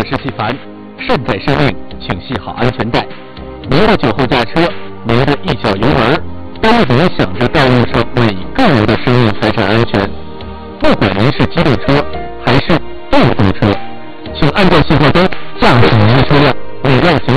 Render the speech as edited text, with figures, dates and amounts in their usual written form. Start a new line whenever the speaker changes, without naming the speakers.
是纪凡，善待生命，请系好安全带。您的酒后驾车，您的一脚油门，都影响着道路上每个人的生命财产安全。不管您是机动车、